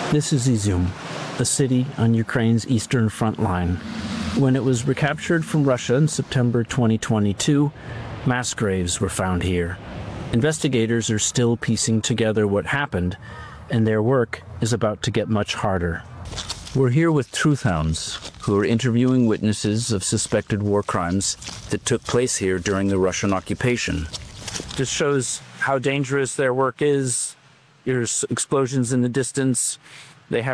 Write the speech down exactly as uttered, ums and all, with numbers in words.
This is Izum, a city on Ukraine's eastern front line. When it was recaptured from Russia in September twenty twenty-two, mass graves were found here. Investigators are still piecing together what happened, and their work is about to get much harder. We're here with truth hounds, who are interviewing witnesses of suspected war crimes that took place here during the Russian occupation. This shows how dangerous their work is. There's explosions in the distance. They have